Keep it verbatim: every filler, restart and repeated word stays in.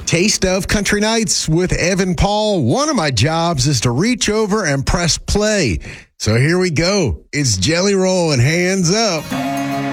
Taste of Country Nights with Evan Paul. One of my jobs is to reach over and press play. So here we go. It's Jelly Roll and Hands Up.